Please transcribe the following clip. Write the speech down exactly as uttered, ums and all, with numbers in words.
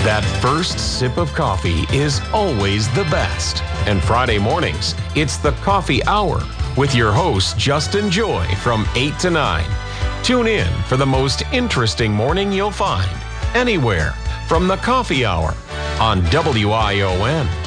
That first sip of coffee is always the best. And Friday mornings, it's the Coffee Hour with your host, Justin Joy, from eight to nine. Tune in for the most interesting morning you'll find anywhere from the Coffee Hour on W I O N.